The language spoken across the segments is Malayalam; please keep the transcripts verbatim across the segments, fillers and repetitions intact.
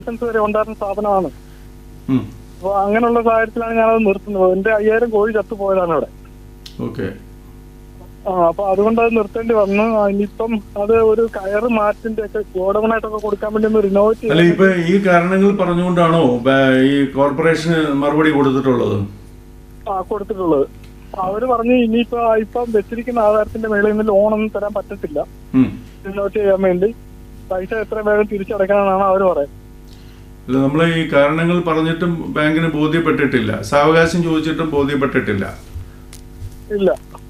ലൈസൻസ് വരെ ഉണ്ടായിരുന്ന സ്ഥാപനമാണ്. അപ്പൊ അങ്ങനെയുള്ള സാഹചര്യത്തിലാണ് ഞാനത് നിർത്തുന്നത്. എന്റെ അയ്യായിരം കോഴി ചത്തുപോയതാണ് അവിടെ. ഓക്കെ. ആ അപ്പൊ അതുകൊണ്ട് അത് നിർത്തേണ്ടി വന്നു. ഇനിയിപ്പം അത് ഒരു കയറ് മാറ്റിന്റെ ഒക്കെ ഗോഡൗണായിട്ടൊക്കെ കൊടുക്കാൻ വേണ്ടി ഒന്ന് റിനോവേറ്റ് അല്ല, ഇപ്പൊ ഈ കാരണങ്ങൾ പറഞ്ഞുകൊണ്ടാണോ ഈ കോർപ്പറേഷന് മറുപടി കൊടുത്തിട്ടുള്ളത്? ആ കൊടുത്തിട്ടുള്ളത്. അവര് പറഞ്ഞു ഇനിയിപ്പോ ഇപ്പം വെച്ചിരിക്കുന്ന ആധാരത്തിന്റെ മേളിൽ നിന്ന് ലോണൊന്നും തരാൻ പറ്റത്തില്ല, റിനോവേറ്റ് ചെയ്യാൻ വേണ്ടി പൈസ എത്ര വേഗം തിരിച്ചടക്കാനാണ് അവർ പറയുന്നത്. അല്ല, നമ്മളെ ഈ കാരണങ്ങൾ പറഞ്ഞിട്ടും ബാങ്കിന് ബോധ്യപ്പെട്ടിട്ടില്ല, സാവകാശം ചോദിച്ചിട്ടും ബോധ്യപ്പെട്ടിട്ടില്ല. ഇല്ല.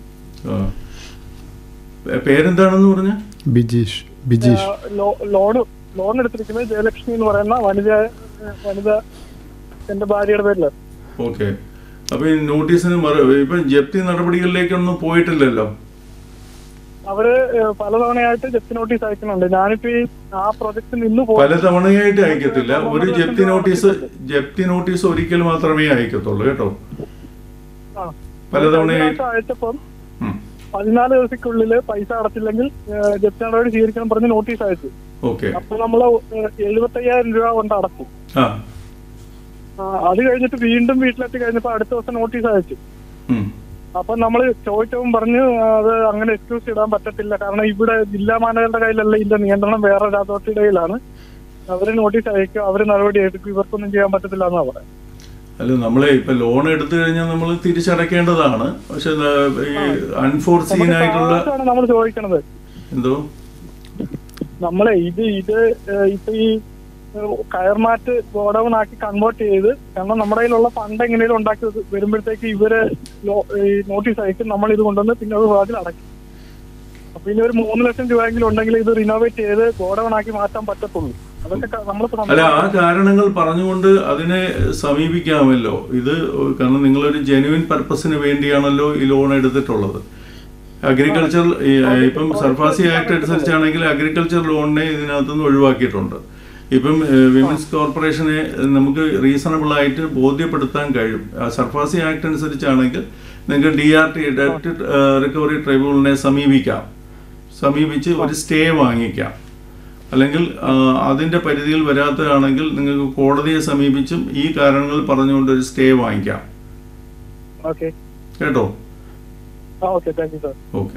പേരെന്താണെന്ന് പറഞ്ഞ? ബിജീഷ്. ബിജീഷ് ലോൺ ലോൺ എടുത്തിരിക്കുന്നത് ജയലക്ഷ്മി എന്ന് പറയുന്ന വനിത വനിത എന്റെ ഭാര്യയുടെ പേരിലാണ്. ഓക്കെ. അപ്പൊ ഈ നോട്ടീസിന് ഇപ്പൊ ജപ്തി നടപടികളിലേക്കൊന്നും പോയിട്ടില്ലല്ലോ? അവര് പലതവണയായിട്ട് ജപ്തി നോട്ടീസ് അയക്കുന്നുണ്ട്. ഞാനിപ്പോ ആ പ്രൊജക്ട് നിന്ന് പലതവണയായിട്ട് അയക്കത്തില്ല. ഒരു ജപ്തി നോട്ടീസ് ജപ്തി നോട്ടീസ് ഒരിക്കൽ മാത്രമേ അയക്കത്തുള്ളൂ കേട്ടോ. പലതവണയായിട്ട് അയച്ചപ്പം പതിനാല് ദിവസത്തിനുള്ളിൽ പൈസ അടച്ചില്ലെങ്കിൽ ജപ്തി നടപടി സ്വീകരിക്കണം പറഞ്ഞ് നോട്ടീസ് അയച്ചു. അപ്പൊ നമ്മള് എഴുപത്തി അയ്യായിരം രൂപ കൊണ്ട് അടച്ചു. അത് കഴിഞ്ഞിട്ട് വീണ്ടും വീട്ടിലെത്തി കഴിഞ്ഞപ്പോ അടുത്ത ദിവസം നോട്ടീസ് അയച്ചു. അപ്പൊ നമ്മള് ചോദിച്ചവും പറഞ്ഞ് അത് അങ്ങനെ എക്സ്ക്യൂസ് ഇടാൻ പറ്റത്തില്ല, കാരണം ഇവിടെ ജില്ലാ മാനേജറുടെ കയ്യിലല്ല, ഇതിന്റെ നിയന്ത്രണം വേറെ അതോറിറ്റിയുടെ കയ്യിലാണ്. അവര് നോട്ടീസ് അയക്കും, അവര് നടപടി എടുക്കും, ഇവർക്കൊന്നും ചെയ്യാൻ പറ്റത്തില്ല എന്നാ പറയുന്നത്. അല്ല, നമ്മളെ ഇപ്പൊ ലോൺ എടുത്തു കഴിഞ്ഞാൽ നമ്മൾ തിരിച്ചടക്കേണ്ടതാണ്. പക്ഷെ ഈ അൺഫോർസീൻ ആയിട്ടുള്ള നമ്മൾ ചോദിക്കണത് എന്തോ നമ്മളെ ഇത് ഇത് ഇപ്പൊ ഈ കയർമാറ്റ് ഗോഡൌൺ ആക്കി കൺവേർട്ട് ചെയ്ത്, കാരണം നമ്മുടെ കയ്യിലുള്ള ഫണ്ട് എങ്ങനെയും ഉണ്ടാക്കി വരുമ്പോഴത്തേക്ക് ഇവര് നോട്ടീസ് അയക്കും, നമ്മൾ ഇത് കൊണ്ടുവന്ന് പിന്നെ അത് വാതിൽ അടയ്ക്കും. അപ്പൊ ഇനി ഒരു മൂന്ന് ലക്ഷം രൂപയെങ്കിലും ഉണ്ടെങ്കിൽ ഇത് റിനോവേറ്റ് ചെയ്ത് ഗോഡൌൺ ആക്കി മാറ്റാൻ പറ്റത്തുള്ളൂ. അല്ല, ആ കാരണങ്ങൾ പറഞ്ഞുകൊണ്ട് അതിനെ സമീപിക്കാമല്ലോ. ഇത് കാരണം നിങ്ങളൊരു ജെന്യുവിൻ പർപ്പസിന് വേണ്ടിയാണല്ലോ ഈ ലോൺ എടുത്തിട്ടുള്ളത്. അഗ്രികൾച്ചർ ഇപ്പം സർഫാസി ആക്ട് അനുസരിച്ചാണെങ്കിൽ അഗ്രികൾച്ചർ ലോണിനെ ഇതിനകത്തുനിന്ന് ഒഴിവാക്കിയിട്ടുണ്ട്. ഇപ്പം വിമൻസ് കോർപ്പറേഷനെ നമുക്ക് റീസണബിൾ ആയിട്ട് ബോധ്യപ്പെടുത്താൻ കഴിയും. സർഫാസി ആക്ട് അനുസരിച്ചാണെങ്കിൽ നിങ്ങൾക്ക് ഡി ആർ ടി ഡെപ്റ്റ് റിക്കവറി ട്രൈബ്യൂണലിനെ സമീപിക്കാം, സമീപിച്ച് ഒരു സ്റ്റേ വാങ്ങിക്കാം. അല്ലെങ്കിൽ അതിന്റെ പരിധിയിൽ വരാത്തതാണെങ്കിൽ നിങ്ങൾക്ക് കോടതിയെ സമീപിച്ചും ഈ കാരണങ്ങൾ പറഞ്ഞുകൊണ്ട് ഒരു സ്റ്റേ വാങ്ങിക്കാം. കേട്ടോ? ഓക്കെ.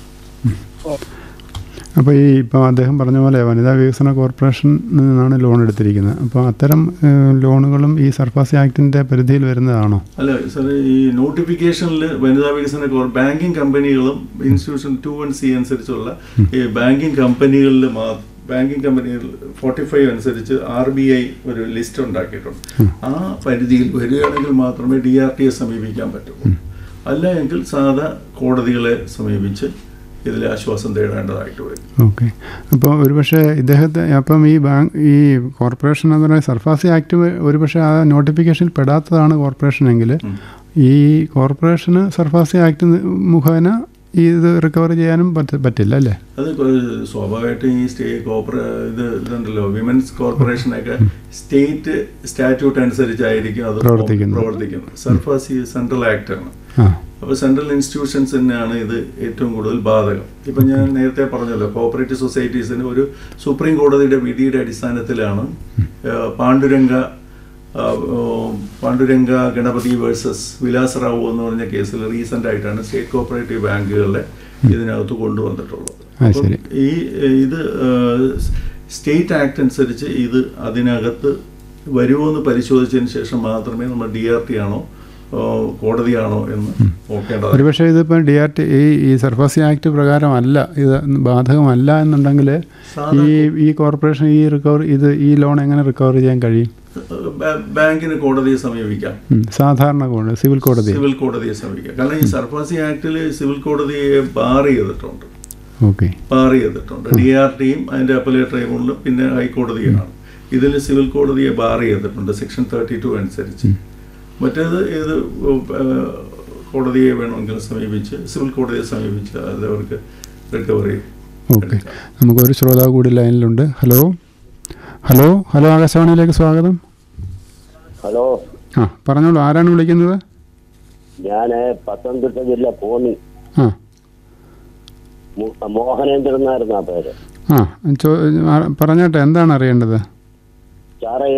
അപ്പോൾ ഈ ഇപ്പോൾ അദ്ദേഹം പറഞ്ഞ പോലെ വനിതാ വികസന കോർപ്പറേഷനിൽ നിന്നാണ് ലോൺ എടുത്തിരിക്കുന്നത്. അപ്പോൾ അത്തരം ലോണുകളും ഈ സർഫാസി ആക്ടിന്റെ പരിധിയിൽ വരുന്നതാണോ? അല്ല സാർ, ഈ നോട്ടിഫിക്കേഷനിൽ വനിതാ വികസന ബാങ്കിങ് കമ്പനികളും ഇൻസ്റ്റിറ്റ്യൂഷൻ ടു വൺ സി അനുസരിച്ചുള്ള ഈ ബാങ്കിങ് കമ്പനികളിൽ മാത്രം ബാങ്കിങ് കമ്പനികൾ ഫോർട്ടി ഫൈവ് അനുസരിച്ച് ആർ ബി ഐ ഒരു ലിസ്റ്റ് ഉണ്ടാക്കിയിട്ടുണ്ട്. ആ പരിധിയിൽ വരികയാണെങ്കിൽ മാത്രമേ ഡി ആർ ടിയെ സമീപിക്കാൻ പറ്റുള്ളൂ. അല്ല എങ്കിൽ സാധാ കോടതികളെ സമീപിച്ച് ഇതിൽ ആശ്വാസം തേടേണ്ടതായിട്ട് വരും. ഓക്കെ. അപ്പോൾ ഒരുപക്ഷെ ഇദ്ദേഹത്തെ അപ്പം ഈ ബാങ്ക് ഈ കോർപ്പറേഷൻ എന്ന് പറയുന്ന സർഫാസി ആക്ട് ഒരുപക്ഷെ ആ നോട്ടിഫിക്കേഷനിൽ പെടാത്തതാണ് കോർപ്പറേഷനെങ്കിൽ ഈ കോർപ്പറേഷന് സർഫാസി ആക്ട് മുഖേന ഇത് റിക്കവർ ചെയ്യാനും പറ്റില്ല അല്ലേ? അത് സ്വാഭാവികമായിട്ടും ഈ സ്റ്റേ കോർപ്പറേ ഇത് ഇതുണ്ടല്ലോ, വിമൻസ് കോർപ്പറേഷനൊക്കെ സ്റ്റേറ്റ് സ്റ്റാറ്റ്യൂട്ട് അനുസരിച്ചായിരിക്കും അത് പ്രവർത്തിക്കുന്നത്. സർഫാസി സെൻട്രൽ ആക്ട് ആണ്. അപ്പോൾ സെൻട്രൽ ഇൻസ്റ്റിറ്റ്യൂഷൻസ് തന്നെയാണ് ഇത് ഏറ്റവും കൂടുതൽ ബാധകം. ഇപ്പം ഞാൻ നേരത്തെ പറഞ്ഞല്ലോ, കോഓപ്പറേറ്റീവ് സൊസൈറ്റീസിന് ഒരു സുപ്രീം കോടതിയുടെ വിധിയുടെ അടിസ്ഥാനത്തിലാണ് പാണ്ഡുരംഗ പാണ്ഡുരംഗ ഗണപതി വേഴ്സസ് വിലാസറാവു എന്ന് പറഞ്ഞ കേസിൽ റീസെന്റ് ആയിട്ടാണ് സ്റ്റേറ്റ് കോഓപ്പറേറ്റീവ് ബാങ്കുകളെ ഇതിനകത്ത് കൊണ്ടുവന്നിട്ടുള്ളത്. അപ്പം ഈ ഇത് സ്റ്റേറ്റ് ആക്ട് അനുസരിച്ച് ഇത് അതിനകത്ത് വരുമോ എന്ന് പരിശോധിച്ചതിന് ശേഷം മാത്രമേ നമ്മൾ ഡി ആർ ടി ആണോ കോടതിയാണോ എന്ന് നോക്കേണ്ടത്. ഒരുപക്ഷെ ഇതിപ്പോൾ ഡി ആർ ടി ഈ ഈ സർഫാസി ആക്ട് പ്രകാരമല്ല, ഇത് ബാധകമല്ല എന്നുണ്ടെങ്കിൽ ഈ ഈ കോർപ്പറേഷൻ ഈ റിക്കവർ ഇത് ഈ ലോൺ എങ്ങനെ റിക്കവർ ചെയ്യാൻ കഴിയും? ബാങ്കിന് കോടതിയെ സമീപിക്കാം, സാധാരണ കോടതി സിവിൽ കോടതി സിവിൽ കോടതിയെ സമീപിക്കാം. കാരണം ഈ സർഫാസി ആക്ടിൽ സിവിൽ കോടതിയെ ബാർ ചെയ്തിട്ടുണ്ട്. ഓക്കെ, ബാർ ചെയ്തിട്ടുണ്ട്. ഡി ആർ ടിയും അതിന്റെ അപ്പലേറ്റ് ട്രൈബ്യൂണലും പിന്നെ ഹൈക്കോടതിയാണ്. ഇതിൽ സിവിൽ കോടതിയെ ബാർ ചെയ്തിട്ടുണ്ട് സെക്ഷൻ തേർട്ടി ടു അനുസരിച്ച്. മറ്റേത് ഏത് കോടതിയെ വേണമെങ്കിലും സമീപിച്ച് സിവിൽ കോടതിയെ സമീപിച്ച് അത് അവർക്ക് റിക്കവറി. ഓക്കെ, നമുക്കൊരു ശ്രോതാവ് കൂടി ലൈനിലുണ്ട്. ഹലോ ഹലോ ഹലോ ആകാശവാണിയിലേക്ക് സ്വാഗതം. ഹലോ, ആ പറഞ്ഞോളൂ, ആരാണ് വിളിക്കുന്നത്? ഞാൻ പത്തനംതിട്ട ജില്ല കോന്നി ആ മോഹനേന്ദ്രൻ എന്നായിരുന്നു ആ പേര്. ആ പറഞ്ഞോട്ടെ, എന്താണ് അറിയേണ്ടത്? സാറേ